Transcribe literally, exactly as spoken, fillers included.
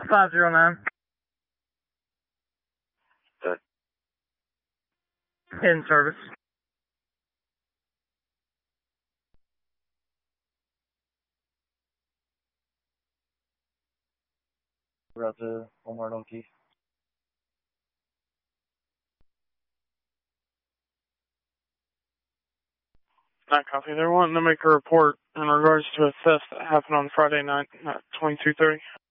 five zero nine. Good. In service. Route to Walmart on Key. Not copy. They're wanting to make a report in regards to a theft that happened on Friday night at twenty-two thirty.